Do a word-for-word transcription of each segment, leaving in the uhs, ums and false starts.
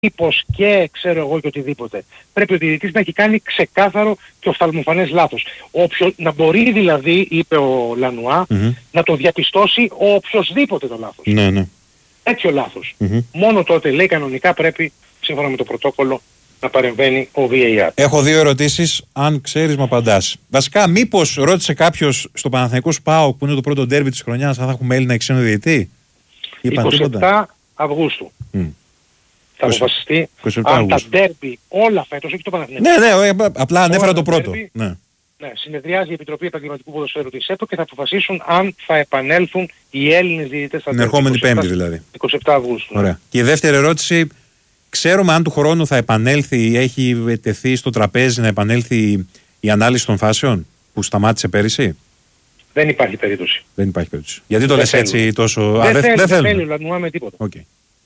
μήπως και ξέρω εγώ και οτιδήποτε. Πρέπει ο διαιτητής να έχει κάνει ξεκάθαρο και οφθαλμοφανές λάθος. Όποιο, να μπορεί δηλαδή, είπε ο Λανουά, mm-hmm. να το διαπιστώσει ο οποιοσδήποτε το λάθος. Ναι, ναι. Τέτοιο λάθος. Mm-hmm. Μόνο τότε λέει κανονικά πρέπει, σύμφωνα με το πρωτόκολλο, να παρεμβαίνει ο βι έι αρ. Έχω δύο ερωτήσεις, αν ξέρεις με απαντάς. Βασικά, μήπως ρώτησε κάποιος στο Παναθηναϊκό ΣΠΑΟΚ που είναι το πρώτο ντέρμπι της χρονιάς αν θα έχουμε Έλληνα ξένο διαιτητή? είκοσι επτά Αυγούστου. Mm. Θα αποφασιστεί αν τα ντέρμπι όλα φέτος, όχι το Παναθηναϊκό. Ναι, ναι, απλά ανέφερα το πρώτο. Derby, ναι. Ναι, συνεδριάζει η Επιτροπή Επαγγελματικού Ποδοσφαίρου της ΕΠΟ και θα αποφασίσουν αν θα επανέλθουν οι Έλληνες διαιτητές στα την ερχόμενη Πέμπτη δηλαδή. είκοσι επτά Αυγούστου. Ωραία. Και η δεύτερη ερώτηση, ξέρουμε αν του χρόνου θα επανέλθει, έχει τεθεί στο τραπέζι να επανέλθει η ανάλυση των φάσεων που σταμάτησε πέρυσι? Δεν υπάρχει περίπτωση. Δεν υπάρχει περίπτωση. Γιατί το λες έτσι τόσο... Δεν, Α, δεν, θέλει, δεν, δεν θέλει ο Λανουά με τίποτα. Okay.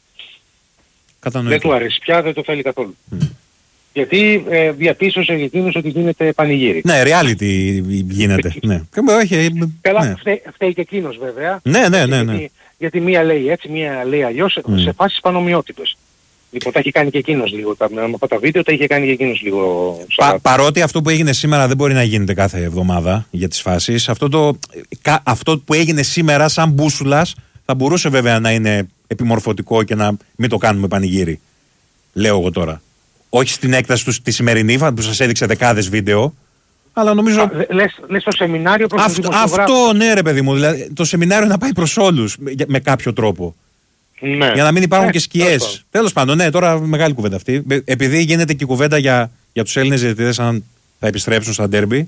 Δεν του αρέσει πια, δεν το θέλει καθόλου. Mm. Γιατί ε, διαπίστωσε εκείνος ότι γίνεται πανηγύρι. Ναι, reality γίνεται. ναι. Καλά, ναι. φταίει, φταίει και εκείνος βέβαια. Ναι, ναι, ναι. ναι. Γιατί, γιατί μία λέει έτσι, μία λέει αλλιώς, mm. σε φάσεις πανομοιότυπες. Λοιπόν, τα έχει κάνει και εκείνος λίγο, τα, από τα βίντεο τα είχε κάνει και εκείνος λίγο. Πα, παρότι αυτό που έγινε σήμερα δεν μπορεί να γίνεται κάθε εβδομάδα για τις φάσεις, αυτό, το, κα, αυτό που έγινε σήμερα σαν μπούσουλας θα μπορούσε βέβαια να είναι επιμορφωτικό και να μην το κάνουμε πανηγύρι. Λέω εγώ τώρα. Όχι στην έκταση του τη σημερινή που σας έδειξε δεκάδες βίντεο, αλλά νομίζω... Α, λες, λες το σεμινάριο προς αυτό, τους αυτό ναι ρε παιδί μου, δηλαδή, το σεμινάριο να πάει προς όλους με, με κάποιο τρόπο. Ναι. Για να μην υπάρχουν ναι, και σκιές. αυτό. Τέλος πάντων, ναι, τώρα μεγάλη κουβέντα αυτή. Επειδή γίνεται και κουβέντα για, για τους Έλληνες διαιτητές αν θα επιστρέψουν στα ντέρμπι,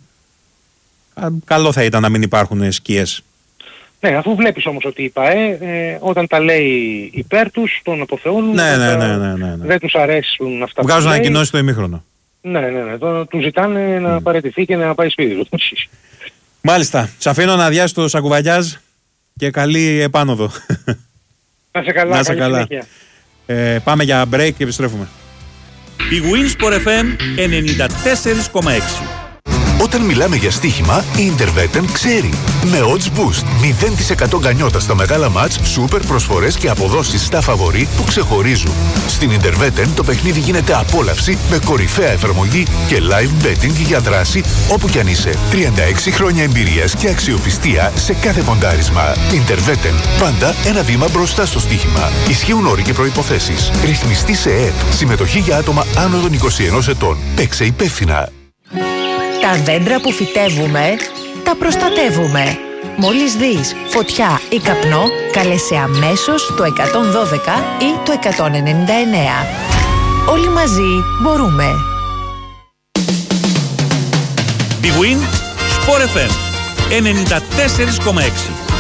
καλό θα ήταν να μην υπάρχουν σκιές. Ναι, αφού βλέπεις όμως ότι η ΠΑΕ ε, όταν τα λέει υπέρ τους, τον αποθεώνουν, ναι, ναι, ναι, ναι, ναι, ναι. δεν τους αρέσουν αυτά που βγάζουν λέει. ανακοινώσεις το ημίχρονο. Ναι, ναι, ναι, το, του ζητάνε mm. να παραιτηθεί και να πάει σπίτι του. Μάλιστα, σ' αφήνω να αδειάσεις το σακουβαγιάζ και καλή επάνωδο. Να σε καλά, να σε καλά. Ε, πάμε για break και επιστρέφουμε. Η Winsport εφ εμ ενενήντα τέσσερα κόμμα έξι. Όταν μιλάμε για στοίχημα, η Interveten ξέρει. Με Odds Boost, μηδέν τοις εκατό γκανιότα στα μεγάλα μάτς, σούπερ προσφορές και αποδόσεις στα φαβορί που ξεχωρίζουν. Στην Interveten το παιχνίδι γίνεται απόλαυση με κορυφαία εφαρμογή και live betting για δράση όπου κι αν είσαι. τριάντα έξι χρόνια εμπειρίας και αξιοπιστία σε κάθε ποντάρισμα. Interveten, πάντα ένα βήμα μπροστά στο στοίχημα. Ισχύουν όροι και προϋποθέσεις. Ρυθμιστή σε ΕΕΠ. Συμμετοχή για άτομα άνω των είκοσι ενός ετών. Παίξε υπεύθυνα. Τα δέντρα που φυτεύουμε, τα προστατεύουμε. Μόλις δεις φωτιά ή καπνό, κάλεσε αμέσως το εκατόν δώδεκα ή το εκατόν ενενήντα εννέα. Όλοι μαζί μπορούμε. Big Win Sport εφ εμ ενενήντα τέσσερα κόμμα έξι.